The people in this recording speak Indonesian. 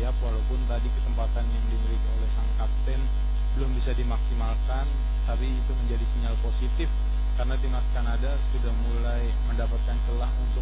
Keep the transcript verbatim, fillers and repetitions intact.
siap, walaupun tadi kesempatan yang dimiliki oleh sang kapten belum bisa dimaksimalkan, tapi itu menjadi sinyal positif karena timnas Kanada sudah mulai mendapatkan celah untuk